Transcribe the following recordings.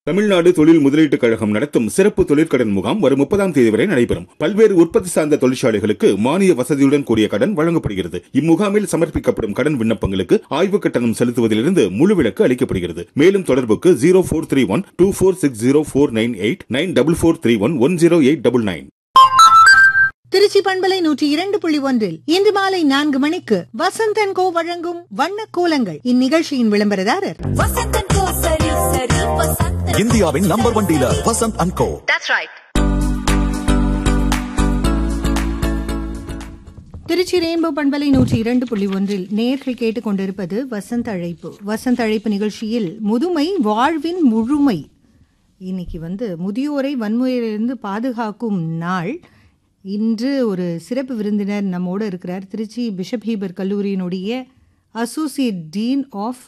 தமிழ்நாடு தொழில் முதலீட்டுக் கழகம் நடத்தும் சிறப்பு தொழிற்கடன் முகாம் வரும் 30ஆம் தேதி வரை நடைபெறும். பல்வேறு உற்பத்தி சார்ந்த தொழிற்சாலைகளுக்கு மானிய வசதியுடன் கூடிய கடன் வழங்கப்படுகிறது. இம்முகாமில் சமர்ப்பிக்கப்படும் கடன் விண்ணப்பங்களுக்கு ஆய்வு கட்டணம் செலுத்துவதிலிருந்து முழு விலக்கு அளிக்கப்படுகிறது. மேலும் தொடர்புக்கு 043124604989 9431108899. திருச்சி பண்பலை 102.1 இன்று மாலை 4 மணிக்கு வசந்த் & கோ வழங்கும் வண்ண கோலங்கள். இந்நிகழ்ச்சியின் விளம்பரதாரர் இந்தியாவின் நம்பர் 1 டீலர் வசந்த் & கோ. திருச்சி ரெயின்போ பண்பலை 102.1 நேயர்கள் கேட்டுக் கொண்டிருப்பது வசந்த் அழைப்பு. வசந்த் அழைப்பு நிகழ்ச்சியில் முதுமை வாழ்வின் முழுமை. இன்னைக்கு முதியோரை வன்முறையிலிருந்து பாதுகாக்கும் நாள். இன்று ஒரு சிறப்பு விருந்தினர் நம்மோடு இருக்கிறார். திருச்சி பிஷப் ஹீபர் கல்லூரியினுடைய associate dean of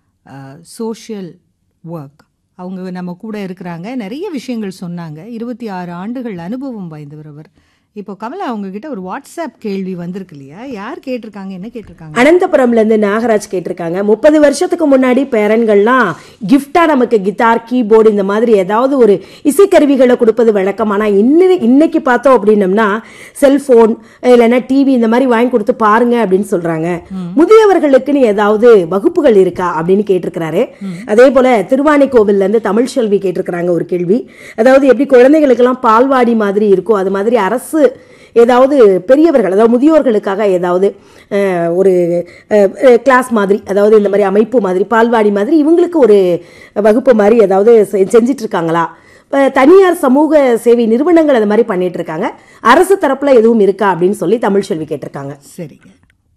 social work. அவங்க நம்ம கூட இருக்கிறாங்க. நிறைய விஷயங்கள் சொன்னாங்க. 26 ஆண்டுகள் அனுபவம் வாய்ந்தவர் அவர். இப்போ கமலா அவங்க கிட்ட ஒரு வாட்ஸ்அப் கேள்வி வந்திருக்கு இல்லையா? யார் கேட்டிருக்காங்க, என்ன கேட்டிருக்காங்க? அனந்தபுரம்ல இருந்து நாகராஜ் கேட்டிருக்காங்க. 30 வருஷத்துக்கு முன்னாடி பேரன்கள்லாம் கிஃப்டா நமக்கு கிட்டார், கீபோர்டு இந்த மாதிரி ஏதாவது ஒரு இசைக்கருவிகளை கொடுப்பது வழக்கம். ஆனா இன்னைக்கு பார்த்தோம் அப்படின்னம்னா செல்போன் இல்லைன்னா டிவி இந்த மாதிரி வாங்கி கொடுத்து பாருங்க அப்படின்னு சொல்றாங்க. முதியவர்களுக்குன்னு ஏதாவது வகுப்புகள் இருக்கா அப்படின்னு கேட்டிருக்கிறாரு. அதே போல திருவானைக்கோவில்ல இருந்து தமிழ் செல்வி கேட்டிருக்கிறாங்க ஒரு கேள்வி. அதாவது எப்படி குழந்தைகளுக்கு எல்லாம் பால்வாடி மாதிரி இருக்கும், அது மாதிரி அரசு ஏதாவது பெரியவர்கள் அதாவது முதியோர்களுக்காக ஏதாவது ஒரு கிளாஸ் மாதிரி, அதாவது இந்த மாதிரி அமைப்பு மாதிரி, பால்வாடி மாதிரி இவங்களுக்கு ஒரு வகுப்பு மாதிரி ஏதாவது செஞ்சிட்டு இருக்காங்களா? தனியார் சமூக சேவை நிறுவனங்கள் அது மாதிரி பண்ணிட்டு இருக்காங்க. அரசு தரப்புல எதுவும் இருக்கா அப்படின்னு சொல்லி தமிழ் செல்வி கேட்டிருக்காங்க. சரிங்க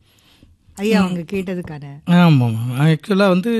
ஐயா, அவங்க கேட்டதுக்கான ஆமாம். ஆக்சுவலாக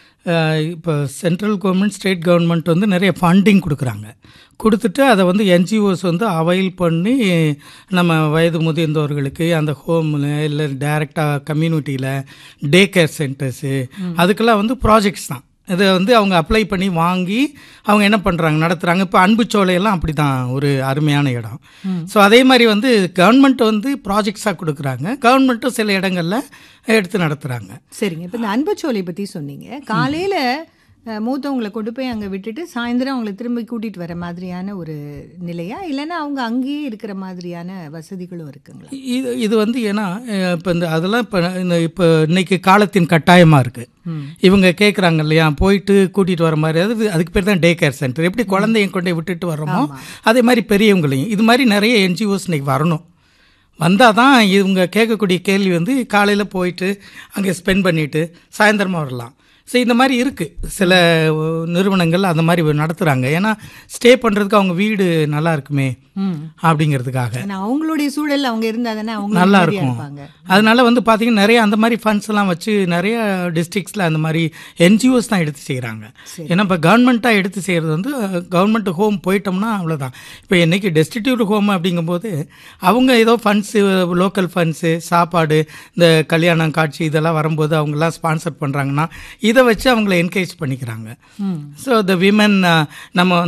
இப்போ சென்ட்ரல் கவர்மெண்ட், ஸ்டேட் கவர்மெண்ட் நிறைய ஃபண்டிங் கொடுக்குறாங்க. கொடுத்துட்டு அதை என்ஜிஓஸ் அவைல் பண்ணி நம்ம வயது முதிர்ந்தவர்களுக்கு அந்த ஹோமில் இல்லை டைரெக்டாக கம்யூனிட்டியில் டே கேர் சென்டர்ஸு அதுக்கெல்லாம் ப்ராஜெக்ட்ஸ் தான். இதை அவங்க அப்ளை பண்ணி வாங்கி அவங்க என்ன பண்ணுறாங்க, நடத்துகிறாங்க. இப்போ அன்புச்சோலையெல்லாம் அப்படி தான் ஒரு அருமையான இடம். ஸோ அதே மாதிரி கவர்மெண்ட் ப்ராஜெக்ட்ஸாக கொடுக்குறாங்க. கவர்மெண்ட்டும் சில இடங்களில் எடுத்து நடத்துகிறாங்க. சரிங்க. இப்போ இந்த அன்புச்சோலை பற்றி சொன்னீங்க. காலையில் மூத்தவங்களை கொண்டு போய் அங்கே விட்டுட்டு சாயந்தரம் அவங்களை திரும்பி கூட்டிகிட்டு வர மாதிரியான ஒரு நிலையா, இல்லைன்னா அவங்க அங்கேயே இருக்கிற மாதிரியான வசதிகளும் இருக்குங்களா? இது ஏன்னா இப்போ அதெல்லாம் இப்போ இன்னைக்கு காலத்தின் கட்டாயமாக இருக்குது. இவங்க கேட்குறாங்க இல்லையா, போயிட்டு கூட்டிகிட்டு வர மாதிரி, அதுக்கு பேர் தான் டே கேர் சென்டர். எப்படி குழந்தைய கொண்டு விட்டுட்டு வரோமோ அதே மாதிரி பெரியவங்களையும் இது மாதிரி நிறைய என்ஜிஓஸ் இன்னைக்கு வரணும். வந்தால் தான் இவங்க கேட்கக்கூடிய கேள்வி காலையில் போயிட்டு அங்கே ஸ்பெண்ட் பண்ணிவிட்டு சாயந்தரமாக வரலாம். ஸோ இந்த மாதிரி இருக்குது. சில நிறுவனங்கள் அந்த மாதிரி நடத்துகிறாங்க. ஏன்னா ஸ்டே பண்ணுறதுக்கு அவங்க வீடு நல்லா இருக்குமே அப்படிங்கிறதுக்காக. அவங்களுடைய சூழல் அவங்க இருந்தால் தானே அவங்க நல்லா இருக்கும். அதனால பார்த்தீங்கன்னா நிறைய அந்த மாதிரி ஃபண்ட்ஸ் எல்லாம் வச்சு நிறைய டிஸ்ட்ரிக்ஸில் அந்த மாதிரி என்ஜிஓஸ் தான் எடுத்து செய்கிறாங்க. ஏன்னா இப்போ கவர்மெண்ட்டாக எடுத்து செய்கிறது கவர்மெண்ட் ஹோம் போயிட்டோம்னா அவ்வளோதான். இப்போ இன்றைக்கி டெஸ்டிடியூட் ஹோம் அப்படிங்கும்போது அவங்க ஏதோ ஃபண்ட்ஸு, லோக்கல் ஃபண்ட்ஸு, சாப்பாடு, இந்த கல்யாணம் காட்சி இதெல்லாம் வரும்போது அவங்கெல்லாம் ஸ்பான்சர் பண்ணுறாங்கன்னா இதை வச்சு அவங்கள என்கரேஜ் பண்ணிக்கிறாங்க. ஸோ த விமன் நம்ம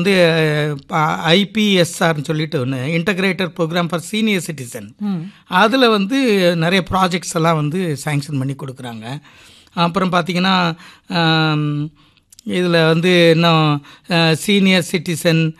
ஐபிஎஸ்ஆர்னு சொல்லிட்டு ஒன்று, integrated program for senior citizen, அதில் நிறைய ப்ராஜெக்ட்ஸ் எல்லாம் சாங்ஷன் பண்ணி கொடுக்குறாங்க. அப்புறம் பார்த்திங்கன்னா இதில் இன்னும் சீனியர் சிட்டிசன்